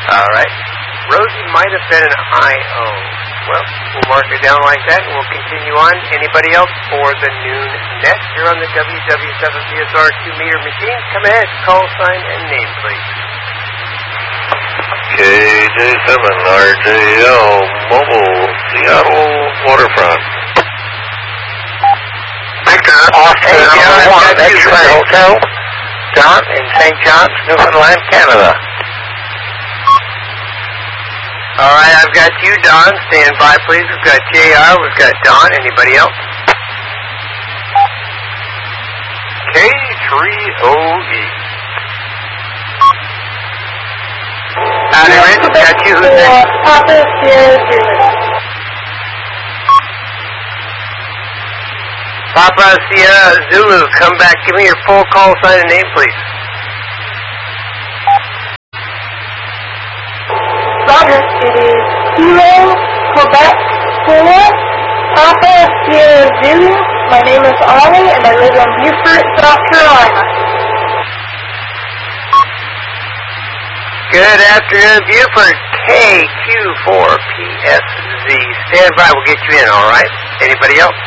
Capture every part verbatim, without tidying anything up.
All right. Rosie might have been an I O. Well, we'll mark it down like that, and we'll continue on. Anybody else for the noon net? You're on the W W seven B S R two meter machine. Come ahead, call sign and name, please. K J seven R J L Mobile, Seattle Waterfront. Victor, Austin, hey, John, one, X-Ray Hotel, John in Saint John's, Newfoundland, Canada. All right, I've got you, Don. Stand by, please. We've got J R. We've got Don. Anybody else? K three O E. Howdy, Rich. Got you. Who's next? Papa Sierra Zulu. Papa Sierra Zulu, come back. Give me your full call sign and name, please. Roger, it is Kilo, Quebec, four, Papa Sierra Zulu. My name is Ollie, and I live in Beaufort, South Carolina. Good afternoon, Beaufort. K Q four P S Z. Stand by. We'll get you in, all right? Anybody else?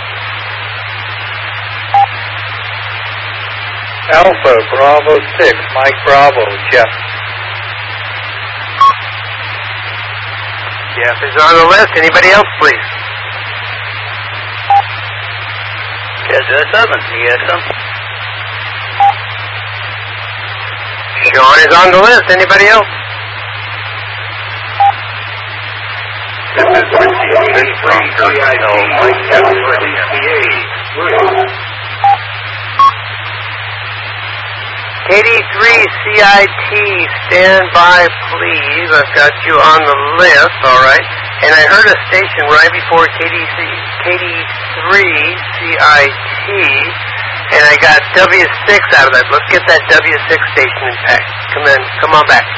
Alpha, Bravo six, Mike Bravo, Jeff. Jeff is on the list. Anybody else, please? K J seven, yes, Sean is on the list. Anybody else? This is Richie from Curacao, Mike K D three C I T, stand by, please. I've got you on the list, all right. And I heard a station right before K D three C I T, and I got W six out of that. Let's get that W six station intact. Come in, come on back.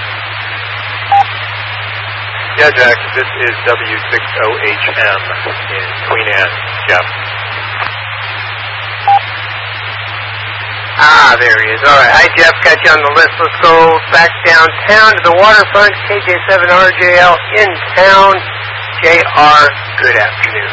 Yeah, Jack, this is W six O H M in Queen Anne, Jeff. Ah, there he is. All right. Hi, Jeff. Got you on the list. Let's go back downtown to the waterfront. K J seven R J L in town. J R, good afternoon.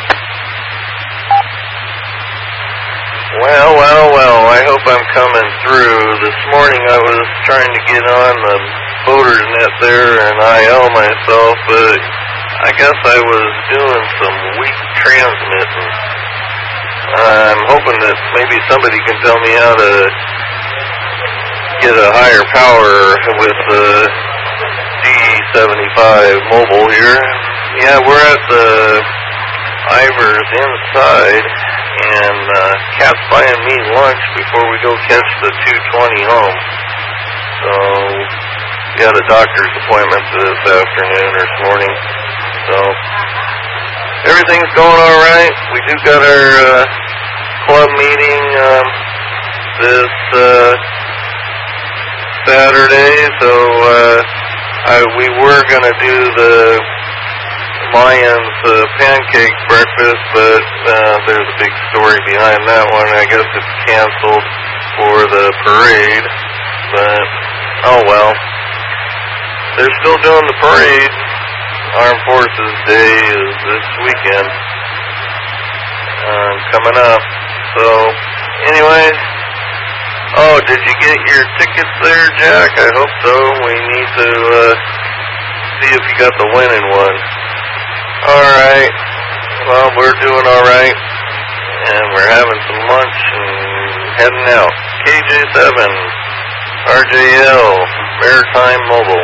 Well, well, well, I hope I'm coming through. This morning I was trying to get on the voters net there and I L myself, but I guess I was doing some weak transmitting. I'm hoping that maybe somebody can tell me how to get a higher power with the D seventy-five mobile here. Yeah, we're at the Ivers inside, and uh, Cat's buying me lunch before we go catch the two twenty home. So, we had a doctor's appointment this afternoon or this morning. So, everything's going all right. We do got our uh, club meeting um, this uh, Saturday, so uh, I, we were going to do the Lions uh, pancake breakfast, but uh, there's a big story behind that one. I guess it's canceled for the parade, but oh well. They're still doing the parade. Armed Forces Day is this weekend, um, coming up. So, anyway, oh, did you get your tickets there, Jack? I hope so. We need to uh, see if you got the winning one. All right. Well, we're doing all right, and we're having some lunch and heading out. K J seven, R J L, Maritime Mobile.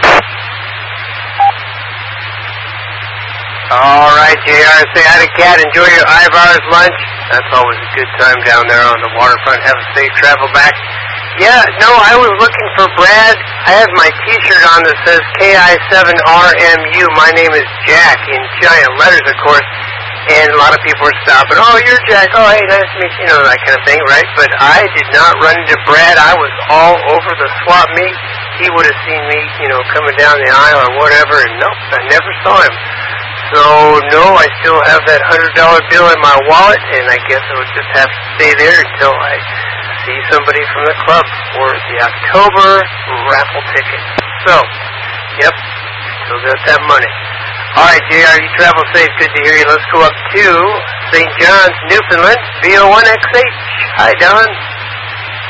All right, J R, say hi to Cat. Enjoy your Ivars lunch. That's always a good time down there on the waterfront. Have a safe travel back. Yeah, no, I was looking for Brad. I have my T-shirt on that says K I seven R M U. My name is Jack, in giant letters, of course. And a lot of people were stopping. Oh, you're Jack. Oh, hey, nice to meet you. You know, that kind of thing, right? But I did not run into Brad. I was all over the swap meet. He would have seen me, you know, coming down the aisle or whatever. And nope, I never saw him. So, no, I still have that one hundred dollar bill in my wallet, and I guess I would just have to stay there until I see somebody from the club for the October raffle ticket. So, uh, that money. All right, J R, you travel safe. Good to hear you. Let's go up to Saint John's, Newfoundland, V O one X H. Hi, Don.